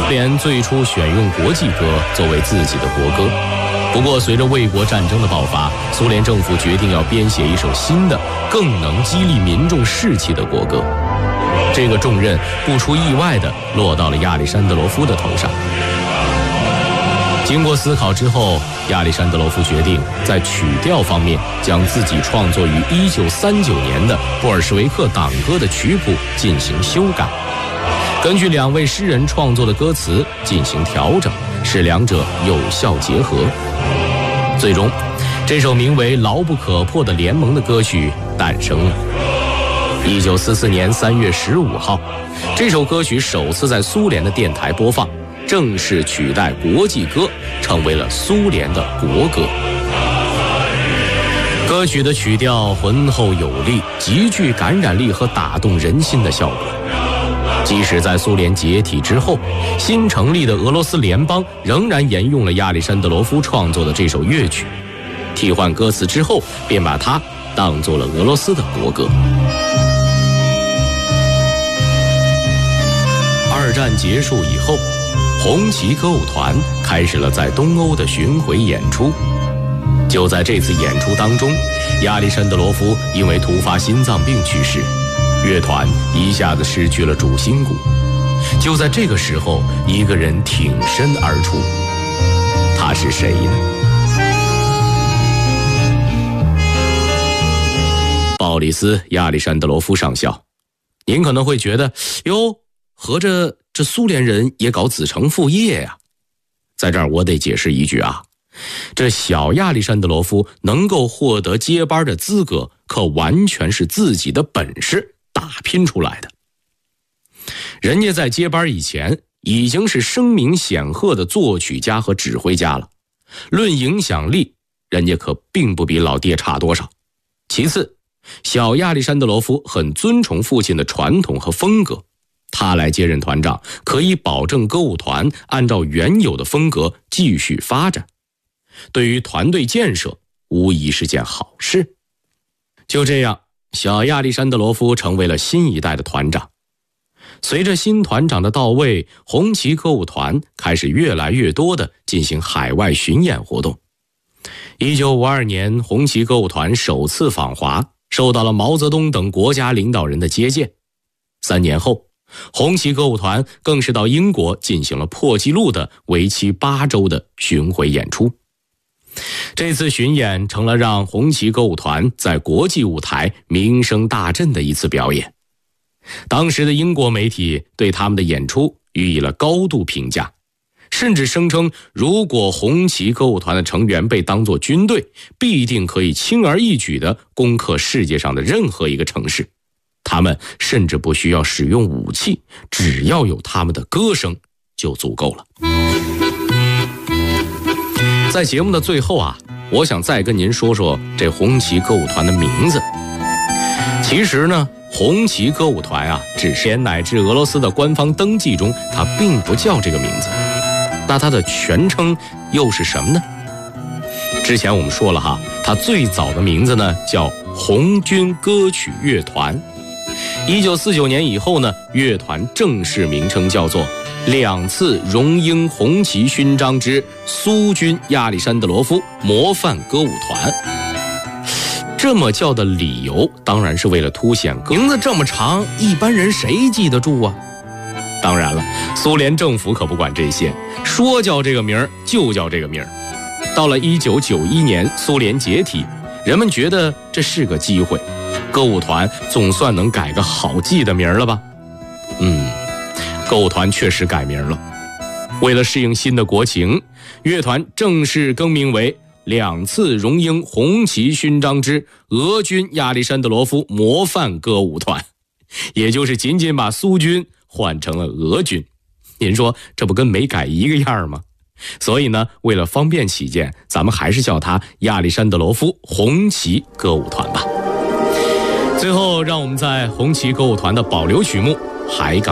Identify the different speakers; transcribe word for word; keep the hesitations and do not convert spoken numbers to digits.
Speaker 1: 苏联最初选用国际歌作为自己的国歌，不过随着卫国战争的爆发，苏联政府决定要编写一首新的、更能激励民众士气的国歌。这个重任不出意外地落到了亚历山德罗夫的头上。经过思考之后，亚历山德罗夫决定在曲调方面将自己创作于一九三九年的布尔什维克党歌的曲谱进行修改，根据两位诗人创作的歌词进行调整，使两者有效结合。最终，这首名为《牢不可破的联盟》的歌曲诞生了。一九四四年三月十五号，这首歌曲首次在苏联的电台播放，正式取代国际歌，成为了苏联的国歌。歌曲的曲调浑厚有力，极具感染力和打动人心的效果。即使在苏联解体之后，新成立的俄罗斯联邦仍然沿用了亚历山德罗夫创作的这首乐曲，替换歌词之后，便把它当作了俄罗斯的国歌。二战结束以后，红旗歌舞团开始了在东欧的巡回演出。就在这次演出当中，亚历山德罗夫因为突发心脏病去世，乐团一下子失去了主心骨。就在这个时候，一个人挺身而出，他是谁呢？鲍里斯·亚历山德罗夫上校。您可能会觉得，哟，合着这苏联人也搞子承父业呀？在这儿我得解释一句啊，这小亚历山德罗夫能够获得接班的资格，可完全是自己的本事打拼出来的。人家在接班以前已经是声名显赫的作曲家和指挥家了，论影响力，人家可并不比老爹差多少。其次，小亚历山德罗夫很尊崇父亲的传统和风格，他来接任团长，可以保证歌舞团按照原有的风格继续发展，对于团队建设无疑是件好事。就这样，小亚历山德罗夫成为了新一代的团长。随着新团长的到位，红旗歌舞团开始越来越多地进行海外巡演活动。一九五二年，红旗歌舞团首次访华，受到了毛泽东等国家领导人的接见。三年后，红旗歌舞团更是到英国进行了破纪录的为期八周的巡回演出。这次巡演成了让红旗歌舞团在国际舞台名声大振的一次表演。当时的英国媒体对他们的演出予以了高度评价，甚至声称如果红旗歌舞团的成员被当作军队，必定可以轻而易举地攻克世界上的任何一个城市。他们甚至不需要使用武器，只要有他们的歌声就足够了。在节目的最后啊，我想再跟您说说这红旗歌舞团的名字。其实呢，红旗歌舞团啊，只是乃至俄罗斯的官方登记中，它并不叫这个名字。那它的全称又是什么呢？之前我们说了哈，它最早的名字呢叫红军歌曲乐团。一九四九年以后呢，乐团正式名称叫做两次荣膺红旗勋章之苏军亚历山德罗夫模范歌舞团。这么叫的理由当然是为了凸显名字这么长，一般人谁记得住啊？当然了，苏联政府可不管这些，说叫这个名儿就叫这个名儿。到了一九九一年苏联解体，人们觉得这是个机会，歌舞团总算能改个好记的名儿了吧？嗯，歌舞团确实改名了。为了适应新的国情，乐团正式更名为两次荣膺红旗勋章之俄军亚历山德罗夫模范歌舞团，也就是仅仅把苏军换成了俄军。您说这不跟没改一个样吗？所以呢，为了方便起见，咱们还是叫它亚历山德罗夫红旗歌舞团吧。最后，让我们在红旗歌舞团的保留曲目《海港》